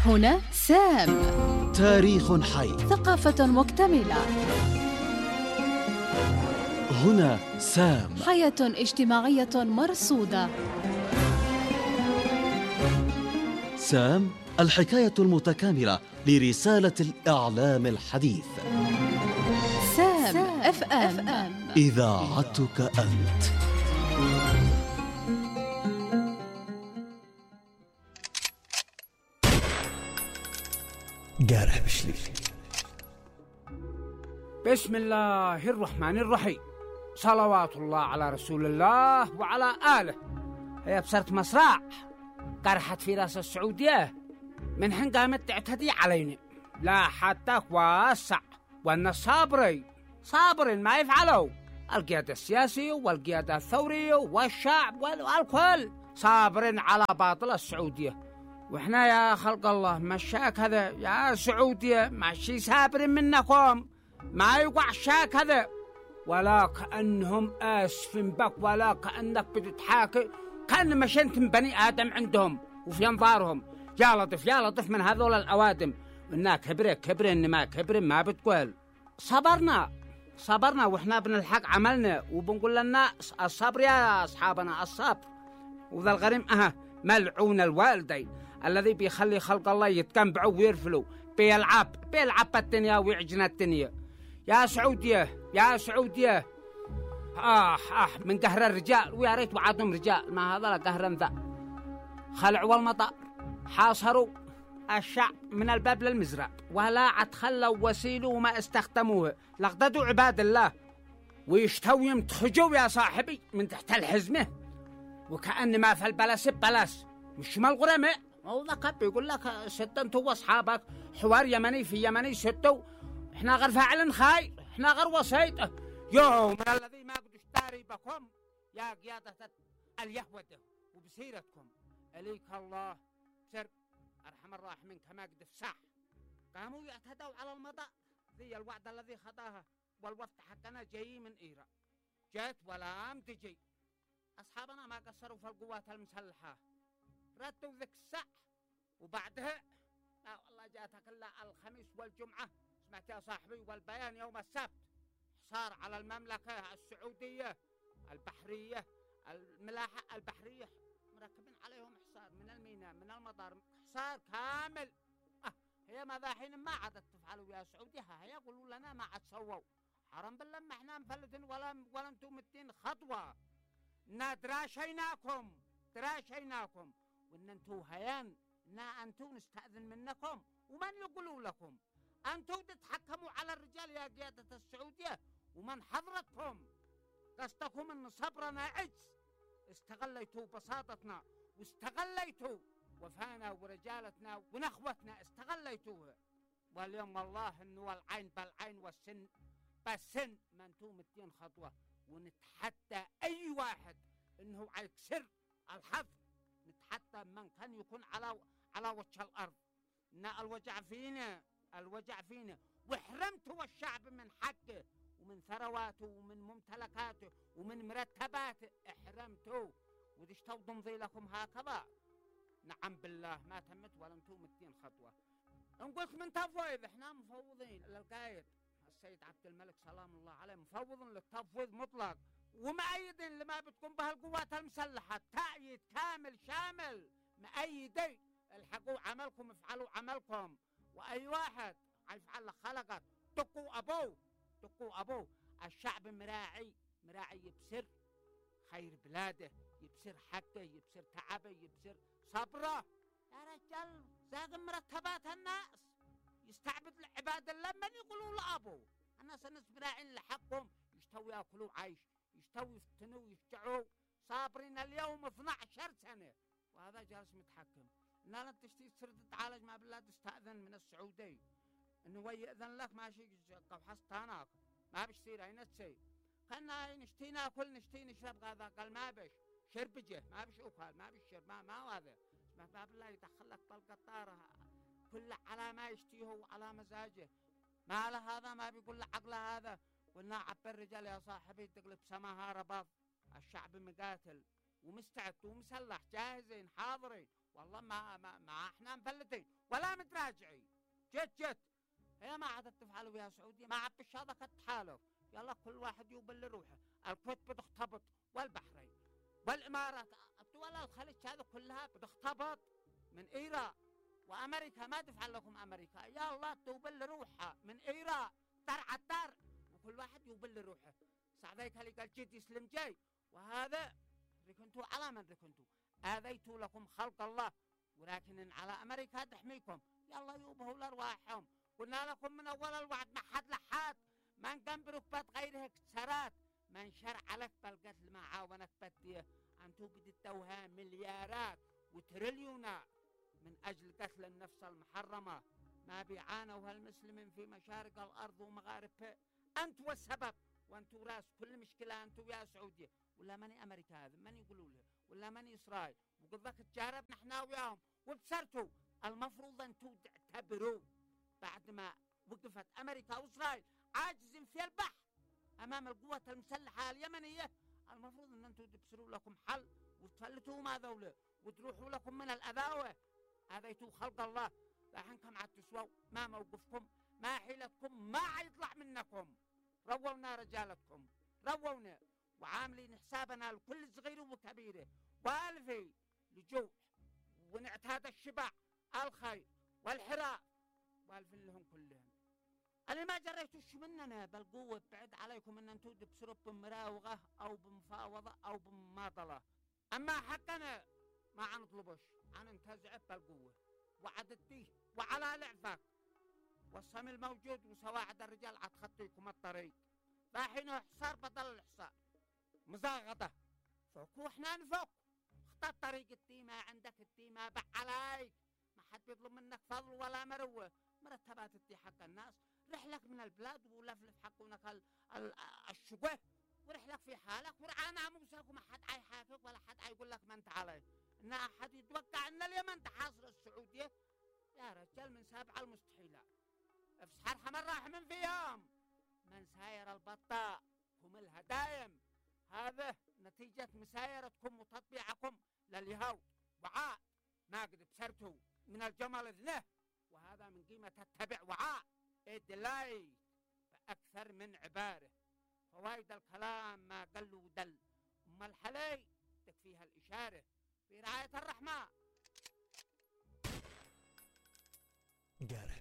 هنا سام. تاريخ حي. ثقافة مكتملة. هنا سام. حياة اجتماعية مرصودة. سام، الحكاية المتكاملة لرسالة الإعلام الحديث. سام اف ام، إذاعتك أنت. قارح بشلي. بسم الله الرحمن الرحيم، صلوات الله على رسول الله وعلى آله. هي بصرت مصراع قرحت في راس السعودية من حين قامت تعتدي علينا، لا حتى واسع وأن صابرين ما يفعلوا القيادة السياسية والقيادة الثورية والشعب والكل صابرين على باطل السعودية. وإحنا يا خلق الله مشاك هذا يا سعودية ماشي سابرين منكم، ما يوقع شاك هذا، ولا كأنهم آسفين بك، ولا كأنك بتتحاكي كأن مشنت من بني آدم عندهم وفي أنظارهم. يا لطف من هذول الأوادم، إنها كبرين ما كبرين ما بتقول. صبرنا وإحنا بنلحق عملنا وبنقول للناس الصبر يا أصحابنا الصبر. وذا الغريم ملعون الوالدين الذي بيخلي خلق الله يتكنبعوا ويرفلوا، بيلعب الدنيا ويعجن الدنيا. يا سعودية من قهر الرجال، ويا ريت وعدهم رجال، ما هذا قهر ذا. خلعوا المطار، حاصروا الشعب من الباب للمزرعة، ولا اتخلوا وسيلوا وما استخدموه، لقددوا عباد الله ويشتوا يمتخجوا يا صاحبي من تحت الحزمة، وكأن ما في البلاس بلاس مش مال غرماء. والله كب يقول لك ستة انتوا واصحابك حوار يمني في يمني ستة، احنا غير فاعل خير، احنا غير وسيط. يوم الذي ما قد اشتاري بكم يا قيادة اليهود وبسيرتكم اليك الله سر ارحم الراحمين كما قد فسح قاموا يعتدوا على المضاء ذي الوعد الذي خطاها، والوفد حقنا جاي من ايران، جات ولا تجي. اصحابنا ما قصروا في القوات المسلحة، ردوا ذيك الساعة وبعدها لا والله جاتك الا الخميس والجمعة، سمعت يا صاحبي، والبيان يوم السبت حصار على المملكة السعودية البحرية، الملاحة البحرية مركبين عليهم حصار من الميناء من المطار، حصار كامل. هي ماذا ما عادت تفعلوا يا سعودية؟ هي يقولوا لنا ما عاد سووا، حرام بالله ما احنا مفلتين ولا انتم متين خطوة. تراشيناكم وان انتو هيان انتو نستأذن منكم، ومن يقولوا لكم انتو تتحكموا على الرجال يا قيادة السعودية، ومن حضرتكم قصدكم ان صبرنا عجز، استغليتوا بساطتنا واستغليتوا وفانا ورجالتنا ونخوتنا استغليتوها. واليوم والله انه العين بالعين والسن بالسن، ما انتو متين خطوة، ونتحدى اي واحد انه يكسر الحظ، نتحدى من كان يكون على وجه الارض. ان الوجع فينا وحرمتوا الشعب من حقه ومن ثرواته ومن ممتلكاته ومن مرتباته، احرمتوا ودشتوا ضمضي لكم هكذا. نعم بالله ما تمت ولا انتم متين خطوة. ان قلت من تفويض، احنا مفوضين للقايد السيد عبد الملك سلام الله عليه، مفوض للتفويض مطلق، ومأيدين لما بتكون به القوات المسلحة تأييد كامل شامل، مأيدين الحقوا عملكم، افعلوا عملكم، وأي واحد يفعل خلقت دقوا أبوه. الشعب مراعي يبصر خير بلاده، يبصر حقه، يبصر تعبه، يبصر صبره. يا رجال زاق مرتبات الناس، يستعبد لعباد الله، من يقولوا لأبوه الناس براعين لحقهم، يشتوا ياكلوا عيش، يشتوا يفتنوا ويشجعوا، صابرين اليوم 12 سنة وهذا جالس متحكم. لا تشتي تصير تتعالج ما بالله تستأذن من السعودي انه يأذن لك، ماشي قوحستانك ما بيصير اين تسي، كنا نشتي ناكل نشتي نشرب، هذا قال ما بيش شربجه، ما بيش أكل، ما بيش شرب، ما هذا ما بالله يدخلك بالقطارة كل على ما يشتيه وعلى مزاجه، ما له هذا ما بيقول له عقله هذا. قلنا عبر الرجال يا صاحبي تقلب سماها رباط، الشعب مقاتل ومستعد ومسلح جاهزين حاضرين، والله ما احنا مفلتين ولا متراجعي. جت هي ما عادت تفعلوا يا سعودية، ما عاد بالشاطئ التحالف. يلا كل واحد يوبل لروحه. الكويت بتختبط، والبحرين والإمارات، الدول الخليج هذه كلها بتختبط من إيران. وأمريكا ما تفعل لكم أمريكا، يا الله توبل لروحها من إيران تر عتر، وكل واحد يوبل لروحه. سعديك اللي قال جد يسلم جاي. وهذا ركنتوا على من ركنتوا، آذيتوا لكم خلق الله، ولكن إن على أمريكا تحميكم يلا يوبهوا لأرواحهم. قلنا لكم من أول الوعد ما حد لحاد، ما نقم بركبات غيرها كسرات، ما نشرع لك بالقتل ما عاونك بديه. أن توجد التوهان مليارات وتريليونات من أجل قتل النفس المحرمة. ما بيعانوها المسلمين في مشارق الأرض ومغاربها، أنت والسبب، وأنتوا راس كل مشكلة أنتوا يا سعودية. ولا ماني أمريكا هذا ماني يقولوا له، ولا ماني إسرائيل، وقد ذاك تجاربنا احنا وياهم وبصرتوا. المفروض أنتوا تعتبروا بعد ما وقفت أمريكا وإسرائيل عاجزين في البحر أمام القوة المسلحة اليمنية، المفروض أن أنتوا تبصروا لكم حل وتفلتوا ما ذوله وتروحوا لكم من الأذاوة. هذيتوا خلق الله، لحنكم عاد تسووا، ما موقفكم ما حيلتكم ما حيطلع منكم. روونا رجالتكم، روونا، وعاملين حسابنا لكل صغير وكبيره، والفي لجوع ونعتاد الشبع الخير والحراء، والفين لهم كلهم. أنا ما جريتوش مننا بالقوة، بعد عليكم أن أنتوا تبصروا بمراوغة أو بمفاوضة أو بمماطلة. أما حقنا ما عنطلبش، عننتزع بالقوة وعدتيه وعلى لعفك، والصم الموجود وسواعد الرجال عتخطيكم الطريق. فاحين حصار بدل الحصار، مزاغطة فوقوا احنا نفوق. اختار طريق التيمة، عندك التيمة بع عليك، ما حد بيطلب منك فضل ولا مروة. مرتبات التي حق الناس، رحلك من البلاد ولفلف حقونك الشقه، ورحلك في حالك ورعانا موساك، وما حد حيحاكك ولا حد حيقول لك ما انت عليه. ان احد يتوقع ان اليمن تحاصر السعوديه يا رجال من سابع المستحيلات. افسحرها من راح من فيهم، من ساير البطاء هم الهدايم. هذا نتيجة مسايرتكم وتطبيعكم لليهود وعاء، ما قد بسرتوا من الجمل اذنه، وهذا من قيمة تتبع وعاء إدلاي بأكثر من عبارة. فوايد الكلام ما قل ودل، أما الحلي تكفيها الإشارة. في رعاية الرحمن. جارح